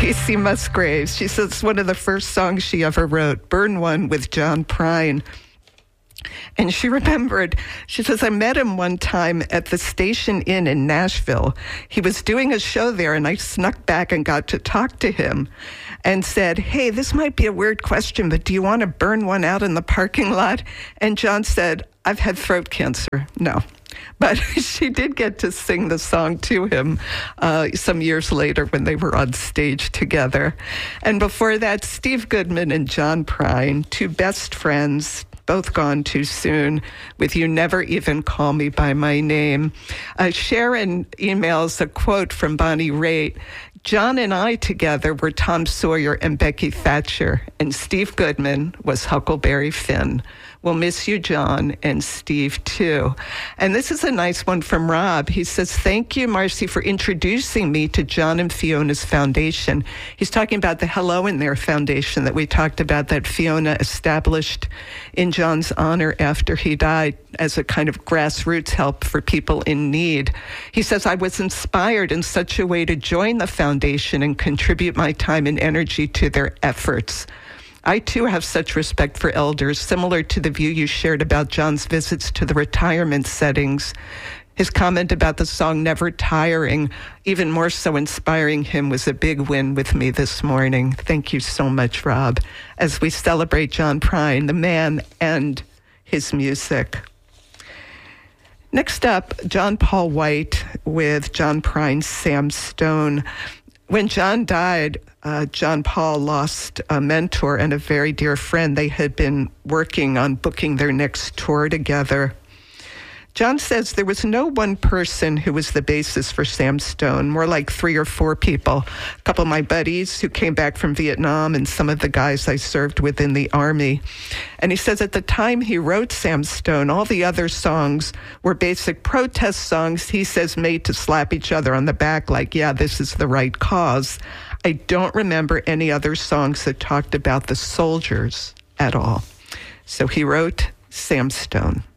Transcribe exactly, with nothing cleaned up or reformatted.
Casey Musgraves. She says it's one of the first songs she ever wrote, Burn One with John Prine. And she remembered, she says, I met him one time at the Station Inn in Nashville. He was doing a show there, and I snuck back and got to talk to him and said, hey, this might be a weird question, but do you want to burn one out in the parking lot? And John said, I've had throat cancer. No. But she did get to sing the song to him uh, some years later when they were on stage together. And before that, Steve Goodman and John Prine, two best friends, both gone too soon, with You Never Even Call Me By My Name. Uh, Sharon emails a quote from Bonnie Raitt. John and I together were Tom Sawyer and Becky Thatcher, and Steve Goodman was Huckleberry Finn. We'll miss you, John, and Steve, too. And this is a nice one from Rob. He says, thank you, Marcy, for introducing me to John and Fiona's foundation. He's talking about the Hello in There Foundation that we talked about, that Fiona established in John's honor after he died as a kind of grassroots help for people in need. He says, I was inspired in such a way to join the foundation and contribute my time and energy to their efforts. I, too, have such respect for elders, similar to the view you shared about John's visits to the retirement settings. His comment about the song Never Tiring, even more so inspiring him, was a big win with me this morning. Thank you so much, Rob, as we celebrate John Prine, the man and his music. Next up, John Paul White with John Prine's Sam Stone. When John died, uh, John Paul lost a mentor and a very dear friend. They had been working on booking their next tour together. John says there was no one person who was the basis for Sam Stone, more like three or four people. A couple of my buddies who came back from Vietnam and some of the guys I served with in the Army. And he says at the time he wrote Sam Stone, all the other songs were basic protest songs, he says, made to slap each other on the back like, yeah, this is the right cause. I don't remember any other songs that talked about the soldiers at all. So he wrote Sam Stone.